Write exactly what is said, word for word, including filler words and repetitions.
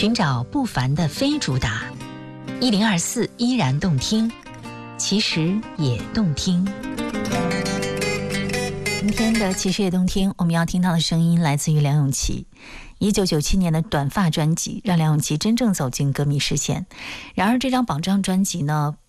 寻找不凡的非主打，一零二四依然动听，其实也动听。今天的其实也动听，我们要听到的声音来自于梁咏琪。一九九七年的短发专辑让梁咏琪真正走进歌迷视线。然而这张榜上专辑呢，